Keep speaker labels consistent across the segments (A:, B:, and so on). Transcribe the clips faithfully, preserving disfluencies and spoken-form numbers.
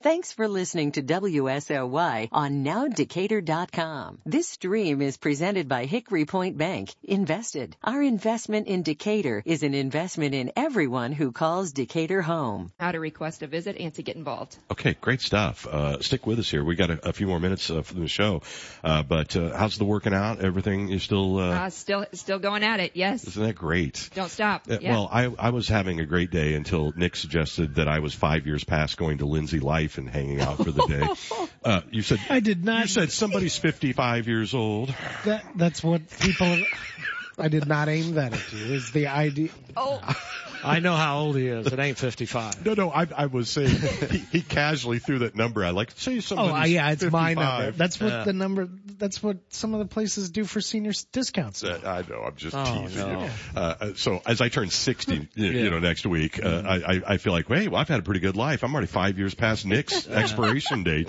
A: Thanks for listening to W S L Y on now decatur dot com. This stream is presented by Hickory Point Bank. Invested. Our investment in Decatur is an investment in everyone who calls Decatur home.
B: How to request a visit and to get involved.
C: Okay, great stuff. Uh, stick with us here. We got a, a few more minutes uh, for the show. Uh, but uh, how's the working out? Everything is still uh,
B: uh still still going at it. Yes.
C: Isn't that great?
B: Don't stop.
C: Uh,
B: yeah.
C: Well, I I was having a great day until Nick suggested that I was five years past going to Lindsay Life and hanging out for the day. Uh, you said
D: I did not.
C: You said somebody's fifty-five years old.
D: That that's what people. I did not aim that at you. Is the idea?
B: Oh.
E: I know how old he is. It ain't fifty-five.
C: No, no, I, I was saying he, he casually threw that number. I like say somebody's
D: Oh, uh, yeah, it's
C: fifty-five.
D: my number. That's what
E: Yeah.
D: the number. That's what some of the places do for senior s- discounts.
C: Uh, I know, I'm just
E: Oh,
C: teasing
E: no.
C: you. Uh, so as I turn sixty, you,
E: Yeah.
C: you know, next week, uh, I, I, I feel like, hey, well, I've had a pretty good life. I'm already five years past Nick's expiration date.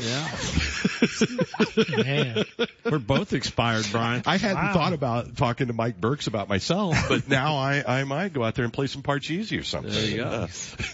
E: Yeah.
D: Man,
E: We're both expired, Brian.
C: I hadn't
D: Wow.
C: thought about talking to Mike Burks about myself, but now I, I might go out there and play some Parcheesi or something.
E: There you go.
C: Uh,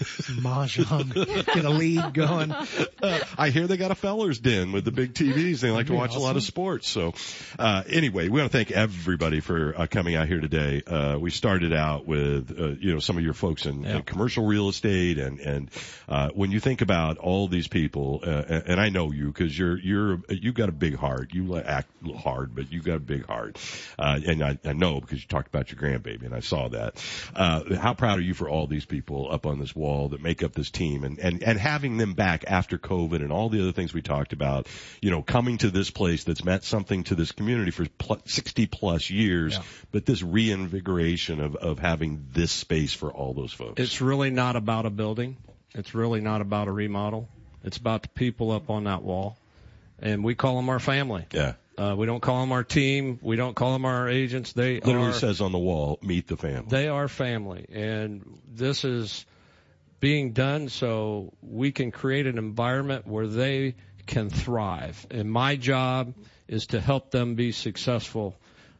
D: mahjong. Get a lead going.
C: uh, I hear they got a feller's den with the big T Vs. They like to watch a lot of sports. So, uh, anyway, we want to thank everybody for uh, coming out here today. Uh, we started out with, uh, you know, some of your folks in,
E: Yeah.
C: in commercial real estate. And, and, uh, when you think about all these people, uh, and, and I know you because you're, you're, you got a big heart. You act hard, but you got a big heart. Uh, and I, I know because you talked about your grandbaby and I saw that. Uh, how proud are you for all these people up on this wall that make up this team and, and, and having them back after COVID and all the other things we talked about, you know, coming to this place that's meant something to this community for pl- sixty plus years,
E: Yeah.
C: but this reinvigoration of, of having this space for all those folks.
E: It's really not about a building. It's really not about a remodel. It's about the people up on that wall. And we call them our family.
C: yeah.
E: Uh, we don't call them our team. We don't call them our agents. They
C: Literally
E: are,
C: says on the wall, meet the family.
E: they are family. And this is being done so we can create an environment where they can thrive. And my job is to help them be successful.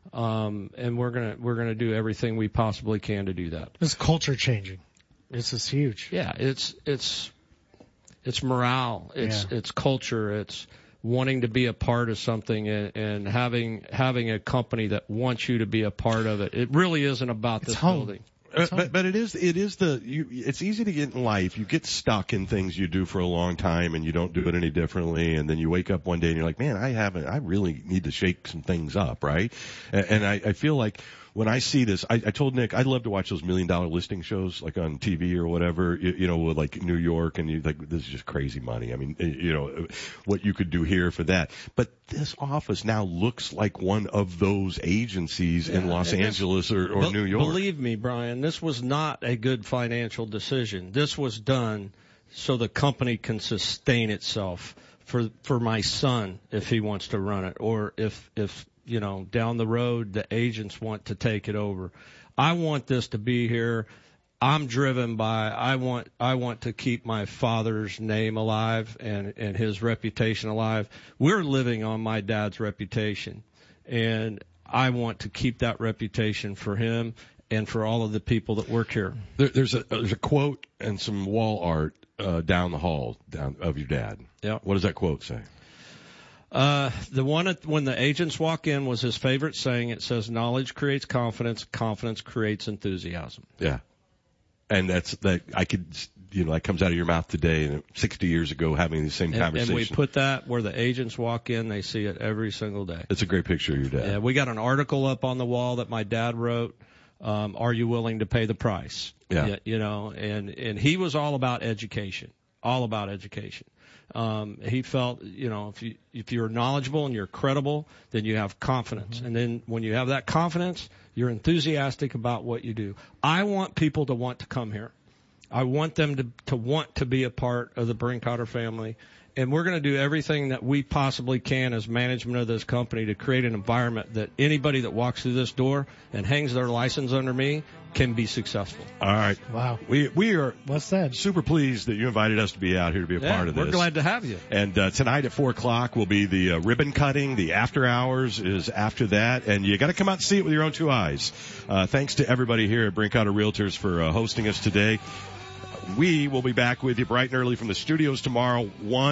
E: Um, and we're gonna, we're gonna do everything we possibly can to do that.
D: This culture changing. This is huge.
E: Yeah, it's, it's, it's morale. It's,
D: Yeah.
E: it's culture. It's wanting to be a part of something and, and having, having a company that wants you to be a part of it. It really isn't about
D: It's
E: this
D: home.
E: building.
C: Uh, but but it is it is the you it's easy to get in life. You get stuck in things you do for a long time and you don't do it any differently, and then you wake up one day and you're like, man, I haven't I really need to shake some things up, right? And, and I, I feel like when I see this, I, I told Nick I'd love to watch those million dollar listing shows like on T V or whatever, you, you know, with like New York, and you like this is just crazy money. I mean, you know, what you could do here for that. But this office now looks like one of those agencies in
E: Yeah,
C: Los
E: and this-
C: Angeles or, or
E: Be-
C: New York.
E: Believe me, Brian, this was not a good financial decision. This was done so the company can sustain itself for for my son if he wants to run it, or if if you know down the road the agents want to take it over. I want this to be here. I'm driven by I want I want to keep my father's name alive and and his reputation alive. We're living on my dad's reputation, and I want to keep that reputation for him and for all of the people that work here.
C: There, there's a there's a quote and some wall art uh, down the hall down of your dad.
E: Yeah.
C: What does that quote say?
E: Uh, the one at, when the agents walk in was his favorite saying. It says, "Knowledge creates confidence. Confidence creates enthusiasm."
C: Yeah. And that's that I could you know that comes out of your mouth today and sixty years ago having the same
E: And, and
C: conversation.
E: we put that where the agents walk in, they see it every single day.
C: It's a great picture of your dad.
E: Yeah, we got an article up on the wall that my dad wrote. Um, are you willing to pay the price?
C: Yeah.
E: You know, and, and he was all about education, all about education. Um, he felt, you know, if you, if you're knowledgeable and you're credible, then you have confidence. Mm-hmm. And then when you have that confidence, you're enthusiastic about what you do. I want people to want to come here. I want them to, to want to be a part of the Brinkotter family. And we're going to do everything that we possibly can as management of this company to create an environment that anybody that walks through this door and hangs their license under me can be successful.
C: All right.
D: Wow.
C: We we are
D: What's that?
C: super pleased that you invited us to be out here to be a
E: Yeah,
C: part of this.
E: we're glad to have you.
C: And uh, tonight at four o'clock will be the uh, ribbon cutting. The after hours is after that, and you got to come out and see it with your own two eyes. Uh, thanks to everybody here at Brinkotter Realtors for uh, hosting us today. We will be back with you bright and early from the studios tomorrow. One.